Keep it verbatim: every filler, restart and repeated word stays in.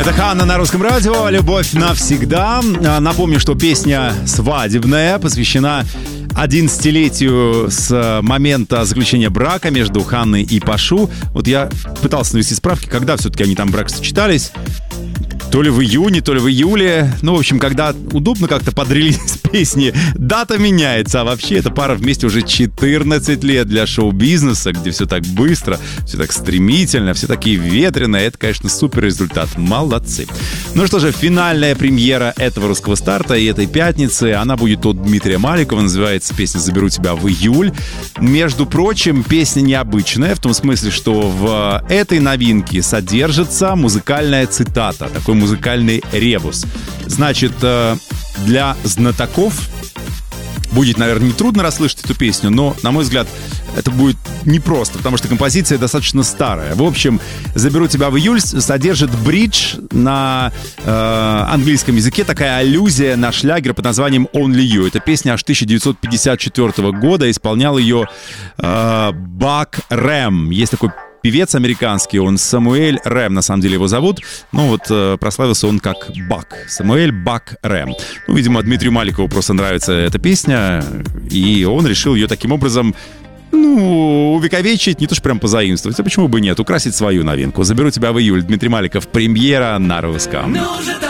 Это Ханна на Русском радио. «Любовь навсегда». Напомню, что песня свадебная, посвящена одиннадцатилетию с момента заключения брака между Ханной и Пашу. Вот я пытался навести справки, когда все-таки они там брак сочетались. То ли в июне, то ли в июле. Ну, в общем, когда удобно как-то под релиз песни, дата меняется. А вообще, эта пара вместе уже четырнадцать лет для шоу-бизнеса, где все так быстро, все так стремительно, все такие ветреные. Это, конечно, супер результат. Молодцы. Ну что же, финальная премьера этого русского старта и этой пятницы, она будет от Дмитрия Маликова. Называется песня «Заберу тебя в июль». Между прочим, песня необычная, в том смысле, что в этой новинке содержится музыкальная цитата. Такой музыкальный ребус. Значит, для знатоков будет, наверное, нетрудно расслышать эту песню, но, на мой взгляд, это будет непросто, потому что композиция достаточно старая. В общем, «Заберу тебя в июль» содержит бридж на э, английском языке, такая аллюзия на шлягер под названием «Only You». Это песня аж тысяча девятьсот пятьдесят четвёртого года, исполнял ее э, Бак Рэм. Есть такой певец американский, он Самуэль Рэм, на самом деле его зовут. Ну вот, э, прославился он как Бак. Самуэль Бак Рэм. Ну, видимо, Дмитрию Маликову просто нравится эта песня, и он решил ее таким образом, ну, увековечить, не то что прям позаимствовать, а почему бы нет, украсить свою новинку. «Заберу тебя в июль». Дмитрий Маликов, премьера на Русском.